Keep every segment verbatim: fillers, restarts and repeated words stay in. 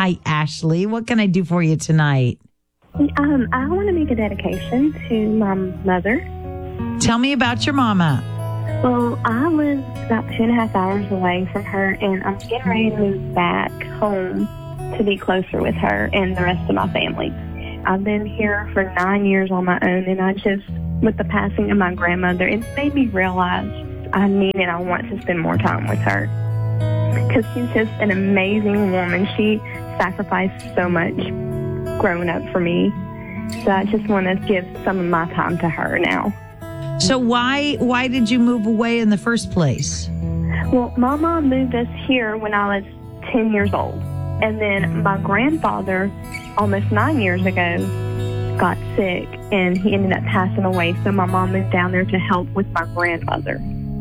Hi, Ashley. What can I do for you tonight? Um, I want to make a dedication to my mother. Tell me about your mama. Well, I live about two and a half hours away from her, and I'm getting ready to move back home to be closer with her and the rest of my family. I've been here for nine years on my own, and I just, with the passing of my grandmother, it made me realize I need and I want to spend more time with her. Because she's just an amazing woman. She sacrificed so much growing up for me. So I just want to give some of my time to her now. So why why did you move away in the first place? Well, my mom moved us here when I was ten years old. And then my grandfather, almost nine years ago, got sick, and he ended up passing away. So my mom moved down there to help with my grandmother.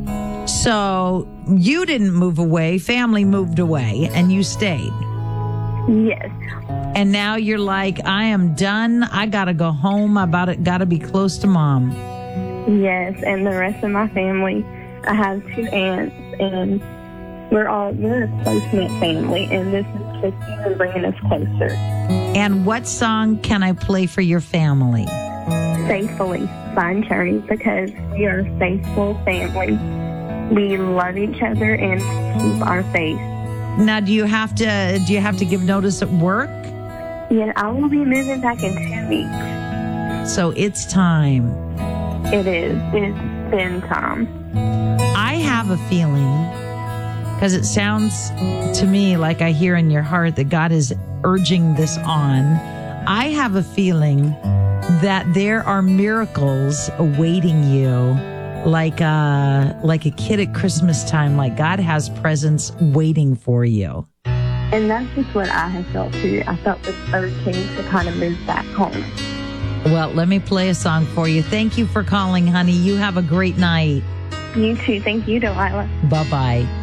So you didn't move away, family moved away, and you stayed. Yes. And now you're like, I am done. I got to go home. I about it, got to be close to mom. Yes, and the rest of my family. I have two aunts, and we're all we're a close-knit family, and this is just even bringing us closer. And what song can I play for your family? Faithfully by Journey, because we are a faithful family. We love each other and keep our faith. Now, do you have to do you have to give notice at work? Yeah, I will be moving back in two weeks. So it's time. It is. It's been time. I have a feeling, because it sounds to me like I hear in your heart that God is urging this on. I have a feeling that there are miracles awaiting you, like a, like a kid at Christmas time, like God has presents waiting for you. And that's just what I have felt too. I felt this urging to kind of move back home. Well, let me play a song for you. Thank you for calling, honey. You have a great night. You too. Thank you, Delilah. Bye-bye.